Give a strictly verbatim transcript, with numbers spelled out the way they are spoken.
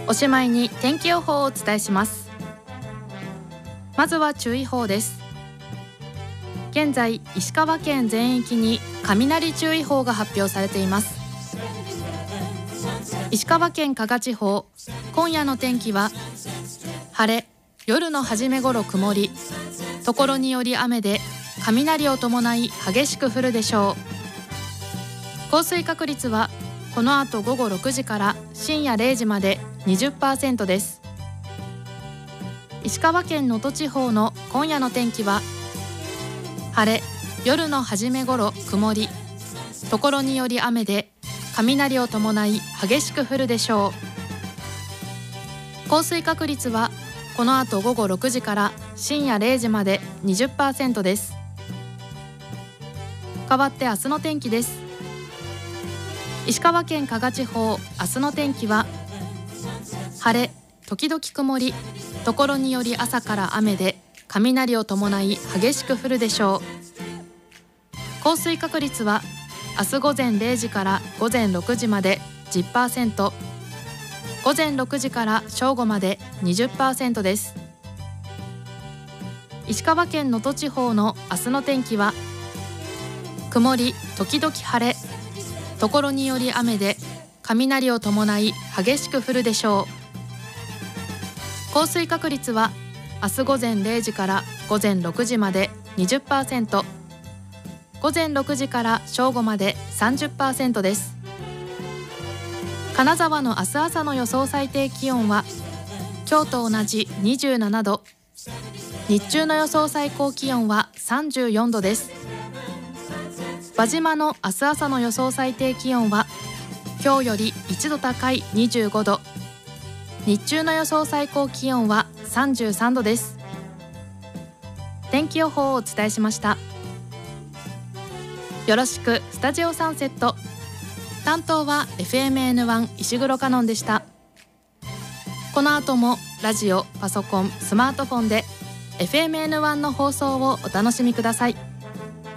おしまいに天気予報をお伝えします。まずは注意報です。現在、石川県全域に雷注意報が発表されています。石川県加賀地方、今夜の天気は晴れ、夜の初め頃曇り、ところにより雨で雷を伴い激しく降るでしょう。降水確率はこの後午後ろくじから深夜れいじまで にじゅっパーセント です。石川県能登地方の今夜の天気は晴れ、夜の初め頃曇り、ところにより雨で雷を伴い激しく降るでしょう。降水確率はこの後午後ろくじから深夜れいじまで にじゅっパーセント です。代わって明日の天気です。石川県加賀地方、明日の天気は晴れ、時々曇り、ところにより朝から雨で雷を伴い激しく降るでしょう。降水確率は明日午前れいじから午前ろくじまで じゅっパーセント、午前ろくじから正午まで にじゅっパーセント です。石川県能登地方の明日の天気は曇り時々晴れ、ところにより雨で雷を伴い激しく降るでしょう。降水確率は明日午前れいじから午前ろくじまで にじゅっパーセント、午前ろくじから正午まで さんじゅっパーセント です。金沢の明日朝の予想最低気温は今日と同じにじゅうななど、日中の予想最高気温はさんじゅうよんどです。輪島の明日朝の予想最低気温は今日よりいちど高いにじゅうごど、日中の予想最高気温はさんじゅうさんどです。天気予報をお伝えしました。よろしくスタジオサンセット。担当は エフエムエヌワン 石黒カノンでした。この後もラジオ、パソコン、スマートフォンで エフエムエヌワン の放送をお楽しみください。